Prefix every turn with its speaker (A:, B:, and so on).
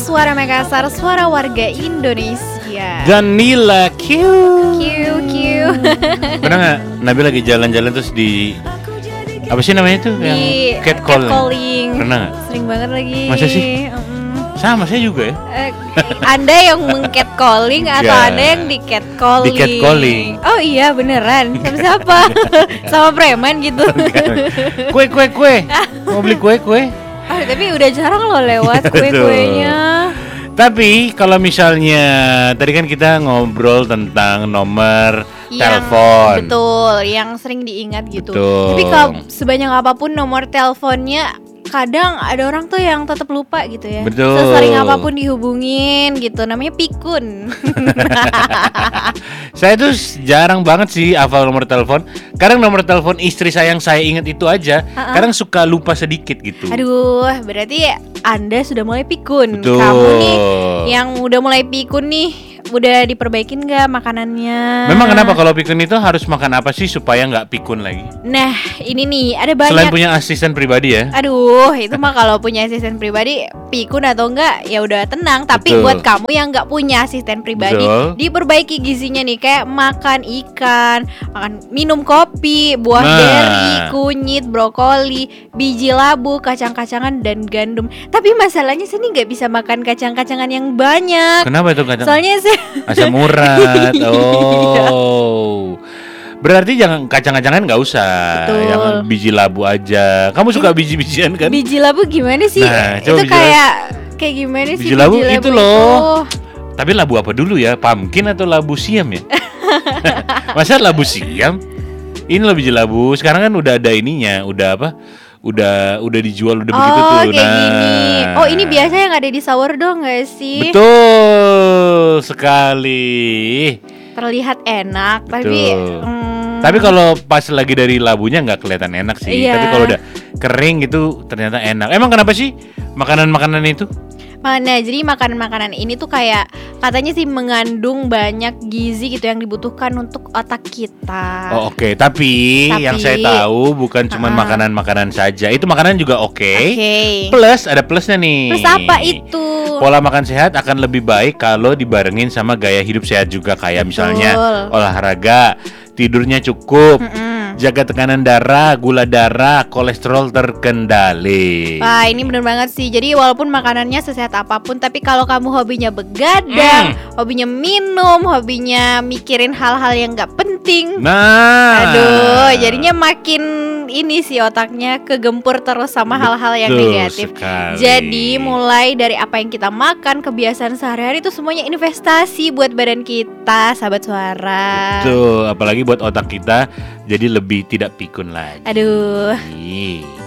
A: Suara Makassar, suara warga Indonesia.
B: Dan Nila Q. Pernah gak Nabi lagi jalan-jalan terus di apa sih namanya itu yang catcalling? Pernah gak?
A: Sering banget lagi.
B: Masa sih? Sama saya juga ya.
A: Anda yang meng-catcalling atau Anda yang di-catcalling?
B: Di-catcalling.
A: Oh iya beneran. Sama siapa? Sama preman gitu.
B: Kue. Mau beli kue?
A: Tapi udah jarang loh lewat kue-kuenya.
B: Tapi kalau misalnya tadi kan kita ngobrol tentang nomor telepon.
A: Betul, yang sering diingat gitu.
B: Betul.
A: Tapi kalau sebanyak apapun nomor teleponnya, kadang ada orang tuh yang tetap lupa gitu ya.
B: Betul.
A: Sesering apapun dihubungin gitu, namanya pikun.
B: Saya tuh jarang banget sih hafal nomor telepon. Kadang nomor telepon istri saya yang saya ingat itu aja. Kadang suka lupa sedikit gitu.
A: Aduh, berarti Anda sudah mulai pikun.
B: Betul.
A: Kamu nih yang udah mulai pikun nih, udah diperbaikin gak makanannya?
B: Memang kenapa kalau pikun itu harus makan apa sih supaya nggak pikun lagi?
A: Nah, ini nih ada banyak.
B: Selain punya asisten pribadi ya.
A: Aduh, itu mah kalau punya asisten pribadi pikun atau enggak ya udah tenang. Tapi
B: Betul.
A: buat kamu yang nggak punya asisten pribadi, diperbaiki gizinya nih, kayak makan ikan, minum kopi, buah beri, kunyit, brokoli, biji labu, kacang-kacangan dan gandum. Tapi masalahnya saya nih nggak bisa makan kacang-kacangan yang banyak.
B: Kenapa itu kacang?
A: Soalnya saya
B: asam urat. Oh. Berarti jangan kacang-kacangan nggak usah.
A: Betul.
B: Yang biji labu aja. Kamu suka biji-bijian kan?
A: biji labu gimana sih?
B: Nah,
A: itu
B: biji
A: kayak gimana sih
B: biji labu itu loh.
A: itu?
B: Tapi labu apa dulu ya? Pumpkin atau labu siam ya? Masa labu siam? Ini loh biji labu. Sekarang kan udah ada ininya, udah apa? Udah dijual udah begitu tuh.
A: Kayak gini. Oh, ini biasa yang ada di sourdough nggak sih?
B: Betul sekali.
A: Terlihat enak,
B: Betul. Tapi kalau pas lagi dari labunya nggak kelihatan enak sih.
A: Iya.
B: Tapi kalau udah kering itu ternyata enak. Emang kenapa sih makanan-makanan itu?
A: Nah, jadi makanan-makanan ini tuh kayak katanya sih mengandung banyak gizi gitu yang dibutuhkan untuk otak kita.
B: Oh, oke. Tapi yang saya tahu bukan cuma makanan-makanan saja. Itu makanan juga oke. Plus ada plusnya nih.
A: Plus apa itu?
B: Pola makan sehat akan lebih baik kalau dibarengin sama gaya hidup sehat juga, kayak misalnya olahraga, tidurnya cukup, jaga tekanan darah, gula darah, kolesterol terkendali.
A: Wah, ini bener banget sih. Jadi walaupun makanannya sesehat apapun, tapi kalau kamu hobinya begadang, hobinya minum, hobinya mikirin hal-hal yang gak penting, aduh, jadinya makin ini sih otaknya kegempur terus sama hal-hal yang negatif. Jadi mulai dari apa yang kita makan, kebiasaan sehari-hari itu semuanya investasi buat badan kita, sahabat suara.
B: Betul, apalagi buat otak kita jadi lebih tidak pikun lagi.
A: Aduh.